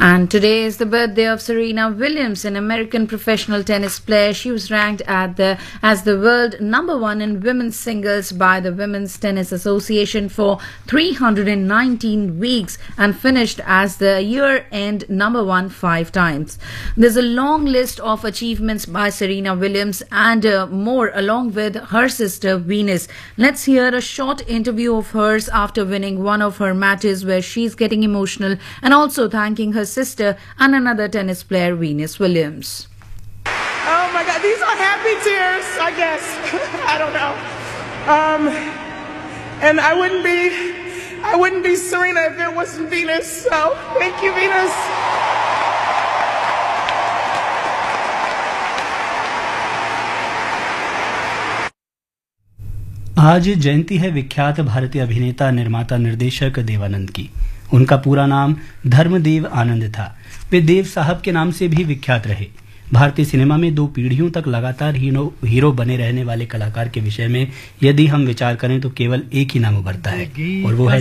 And today is the birthday of Serena Williams, an American professional tennis player. She was ranked as the world #1 in women's singles by the Women's Tennis Association for 319 weeks and finished as the year-end #1 5 times. There's a long list of achievements by Serena Williams and more along with her sister Venus. Let's hear a short interview of hers after winning one of her matches where she's getting emotional and also thanking her sister and another tennis player, Venus Williams. Oh my God, these are happy tears, I guess. I don't know. And I wouldn't be Serena if there wasn't Venus. So thank you, Venus. आज जयंती है विख्यात भारतीय अभिनेता, निर्माता, निर्देशक देवानंद की। उनका पूरा नाम धर्मदेव आनंद था। वे देव साहब के नाम से भी विख्यात रहे। भारतीय सिनेमा में 2 पीढ़ियों तक लगातार हीरो बने रहने वाले कलाकार के विषय में यदि हम विचार करें तो केवल एक ही नाम उभरता है और वो है